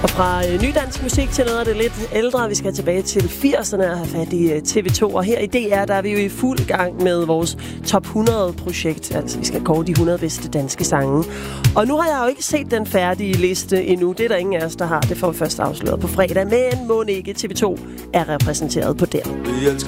Og fra nydansk musik til noget af det lidt ældre. Vi skal tilbage til 80'erne og have fat i TV2. Og her i DR, der er vi jo i fuld gang med vores top 100-projekt. Altså, vi skal kåre de 100 bedste danske sange. Og nu har jeg jo ikke set den færdige liste endnu. Det er der ingen af os, der har. Det får vi først afsløret på fredag. Men må ikke TV2 er repræsenteret på den.